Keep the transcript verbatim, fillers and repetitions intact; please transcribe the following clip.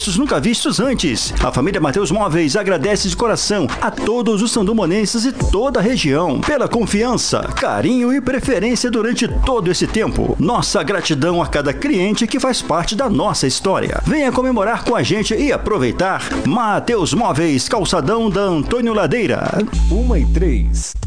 preços nunca vistos antes. A família Mateus Móveis agradece de coração a todos os sandomonenses e toda a região pela confiança, carinho e preferência durante todo esse tempo. Nossa gratidão a cada cliente que faz parte da nossa história. Venha comemorar com a gente e aproveitar. Mateus Móveis, calçadão da Antônio Ladeira. Uma e três.